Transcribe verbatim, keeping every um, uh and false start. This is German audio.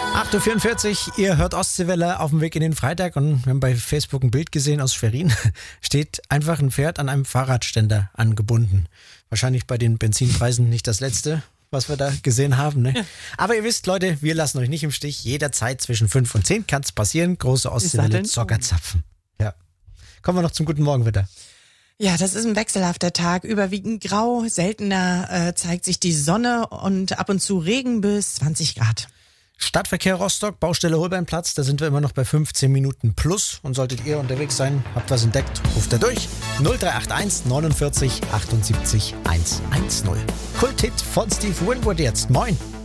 acht Uhr vierundvierzig, ihr hört Ostseewelle auf dem Weg in den Freitag und wir haben bei Facebook ein Bild gesehen aus Schwerin. Steht einfach ein Pferd an einem Fahrradständer angebunden. Wahrscheinlich bei den Benzinpreisen nicht das letzte, was wir da gesehen haben. Ne? Ja. Aber ihr wisst, Leute, wir lassen euch nicht im Stich. Jederzeit zwischen fünf und zehn kann es passieren. Große Ostseewelle, Zockerzapfen. Ja. Kommen wir noch zum guten Morgenwetter. Ja, das ist ein wechselhafter Tag, überwiegend grau, seltener äh, zeigt sich die Sonne und ab und zu Regen bis zwanzig Grad. Stadtverkehr Rostock, Baustelle Holbeinplatz, da sind wir immer noch bei fünfzehn Minuten plus und solltet ihr unterwegs sein, habt was entdeckt, ruft da durch. null drei acht eins neunundvierzig achtundsiebzig hundertzehn. Kulthit von Steve Winwood jetzt. Moin.